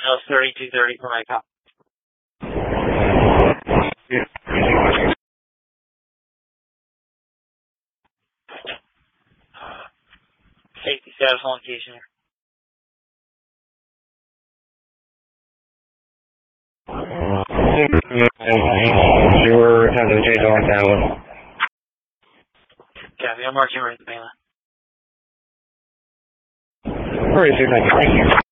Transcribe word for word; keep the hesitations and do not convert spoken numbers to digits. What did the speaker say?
L thirty-two thirty for my cop. Safety status on location here. You were having to change on that one. Copy, I'm marching right at the mainland. Alright, thank you.